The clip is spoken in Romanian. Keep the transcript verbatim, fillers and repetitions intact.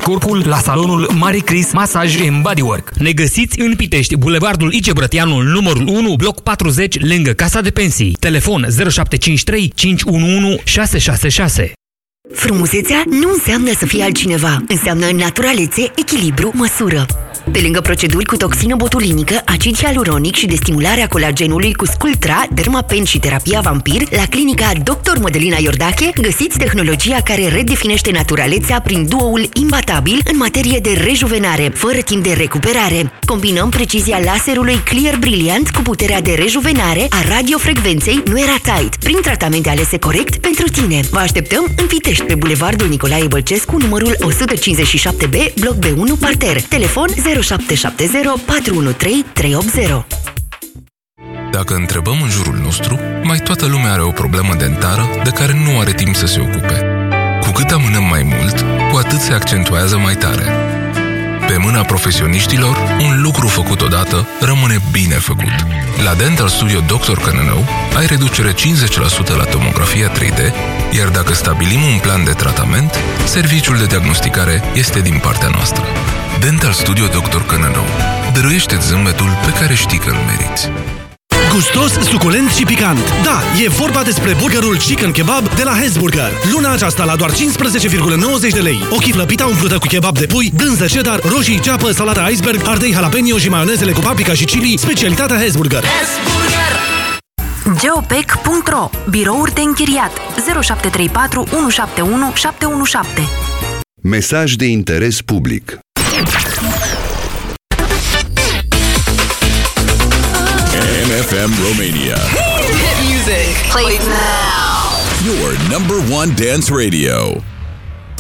corpul la salonul Marie Chris Massage and Bodywork. Ne găsiți în Pitești, Bulevardul I C Brătianul, numărul unu, bloc patruzeci, lângă Casa de Pensii. Telefon zero șapte cinci trei cinci unu unu șase șase șase. Frumusețea nu înseamnă să fii altcineva. Înseamnă naturalețe, echilibru, măsură. Pe lângă proceduri cu toxină botulinică, acid hialuronic și de stimulare a colagenului cu Sculptra, Dermapen și terapia vampir, la clinica doctor Mădălina Iordache, găsiți tehnologia care redefinește naturalețea prin duoul imbatabil în materie de rejuvenare, fără timp de recuperare. Combinăm precizia laserului Clear Brilliant cu puterea de rejuvenare a radiofrecvenței Nueratite, prin tratamente alese corect pentru tine. Vă așteptăm în Pitești, pe Bulevardul Nicolae Bălcescu, numărul o sută cincizeci și șapte B, bloc B unu, parter. Telefon zero șapte șapte zero patru unu trei trei opt zero. Dacă întrebăm în jurul nostru, mai toată lumea are o problemă dentară de care nu are timp să se ocupe. Cu cât amânăm mai mult, cu atât se accentuează mai tare. Pe mâna profesioniștilor, un lucru făcut odată rămâne bine făcut. La Dental Studio doctor Cănănău ai reducere cincizeci la sută la tomografia trei D, iar dacă stabilim un plan de tratament, serviciul de diagnosticare este din partea noastră. Dental Studio doctor Cănănău. Dăruiește-ți zâmbetul pe care știi că îl meriți. Gustos, suculent și picant. Da, e vorba despre burgerul Chicken Kebab de la Hesburger. Luna aceasta la doar cincisprezece virgulă nouăzeci de lei. O chiflă pita umplută cu kebab de pui, brânză cheddar, roșii, ceapă, salată iceberg, ardei jalapeno și maionezele cu paprika și chili, specialitatea Hesburger. Hesburger! geopec punct ro. Birouri de închiriat zero șapte trei patru unu șapte unu șapte unu șapte. Mesaj de interes public. M F M Romania. Hit music. Play now. Your number one dance radio.